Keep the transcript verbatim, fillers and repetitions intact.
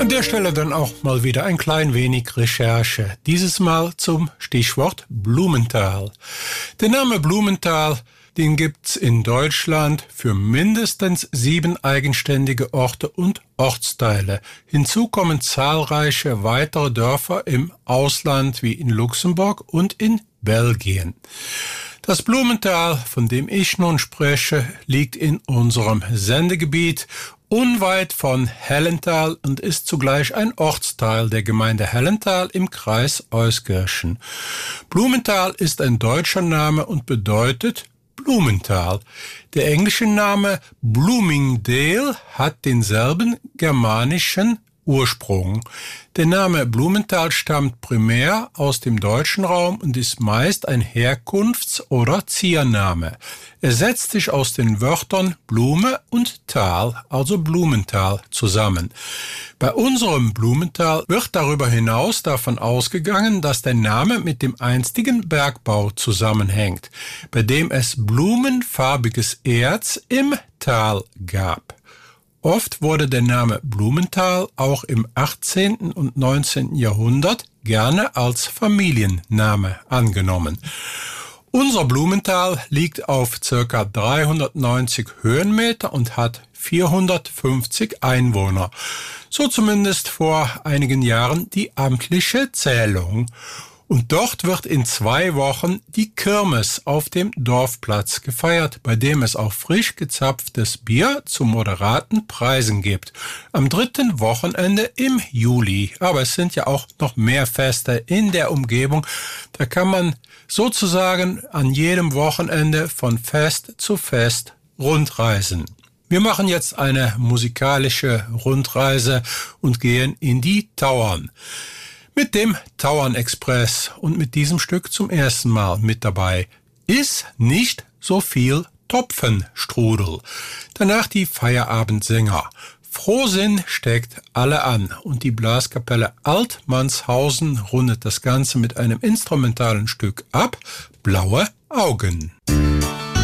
An der Stelle dann auch mal wieder ein klein wenig Recherche. Dieses Mal zum Stichwort Blumenthal. Der Name Blumenthal, den gibt's in Deutschland für mindestens sieben eigenständige Orte und Ortsteile. Hinzu kommen zahlreiche weitere Dörfer im Ausland wie in Luxemburg und in Belgien. Das Blumenthal, von dem ich nun spreche, liegt in unserem Sendegebiet unweit von Hellenthal und ist zugleich ein Ortsteil der Gemeinde Hellenthal im Kreis Euskirchen. Blumenthal ist ein deutscher Name und bedeutet Blumental. Der englische Name Bloomingdale hat denselben germanischen Ursprung. Der Name Blumenthal stammt primär aus dem deutschen Raum und ist meist ein Herkunfts- oder Ziername. Er setzt sich aus den Wörtern Blume und Tal, also Blumenthal, zusammen. Bei unserem Blumenthal wird darüber hinaus davon ausgegangen, dass der Name mit dem einstigen Bergbau zusammenhängt, bei dem es blumenfarbiges Erz im Tal gab. Oft wurde der Name Blumenthal auch im achtzehnten und neunzehnten Jahrhundert gerne als Familienname angenommen. Unser Blumenthal liegt auf ca. dreihundertneunzig Höhenmeter und hat vierhundertfünfzig Einwohner. So zumindest vor einigen Jahren die amtliche Zählung. Und dort wird in zwei Wochen die Kirmes auf dem Dorfplatz gefeiert, bei dem es auch frisch gezapftes Bier zu moderaten Preisen gibt. Am dritten Wochenende im Juli. Aber es sind ja auch noch mehr Feste in der Umgebung. Da kann man sozusagen an jedem Wochenende von Fest zu Fest rundreisen. Wir machen jetzt eine musikalische Rundreise und gehen in die Tauern. Mit dem Tauern-Express und mit diesem Stück zum ersten Mal mit dabei ist nicht so viel Topfenstrudel. Danach die Feierabendsänger. Frohsinn steckt alle an und die Blaskapelle Altmannshausen rundet das Ganze mit einem instrumentalen Stück ab. Blaue Augen.